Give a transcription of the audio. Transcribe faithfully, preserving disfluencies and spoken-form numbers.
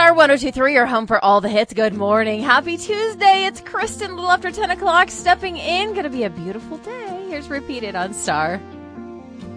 Star one oh two point three, your home for all the hits. Good morning. Happy Tuesday. It's Kristen, a little after ten o'clock, stepping in. Going to be a beautiful day. Here's Repeated on Star.